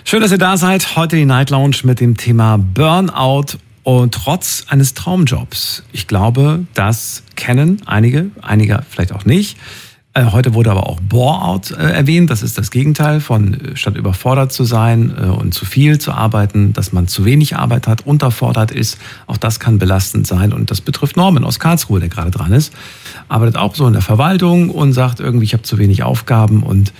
Schön, dass ihr da seid. Heute die Night Lounge mit dem Thema Burnout und trotz eines Traumjobs. Ich glaube, das kennen einige vielleicht auch nicht. Heute wurde aber auch Bore-out erwähnt. Das ist das Gegenteil von statt überfordert zu sein und zu viel zu arbeiten, dass man zu wenig Arbeit hat, unterfordert ist. Auch das kann belastend sein und das betrifft Norman aus Karlsruhe, der gerade dran ist. Arbeitet auch so in der Verwaltung und sagt irgendwie, ich habe zu wenig Aufgaben und